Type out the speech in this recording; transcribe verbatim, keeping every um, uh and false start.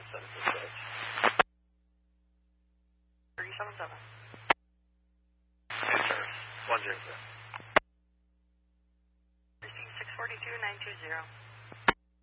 Send it to switch. three seven seven. One zero zero. Receive six forty-two nine two zero.